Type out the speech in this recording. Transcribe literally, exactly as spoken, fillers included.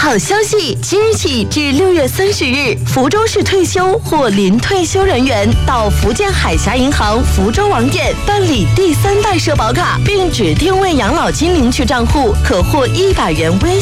好消息！即日起至六月三十日，福州市退休或临退休人员到福建海峡银行福州网点办理第三代社保卡，并指定为养老金领取账户，可获一百元微